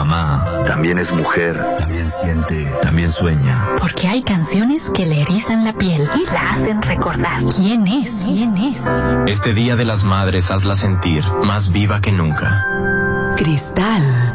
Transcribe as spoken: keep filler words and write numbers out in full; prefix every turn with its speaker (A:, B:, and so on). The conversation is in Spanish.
A: mamá. También es mujer. También siente. También sueña.
B: Porque hay canciones que le erizan la piel y la hacen recordar. ¿Quién es? ¿Quién es?
C: Este Día de las Madres hazla sentir más viva que nunca.
B: Cristal.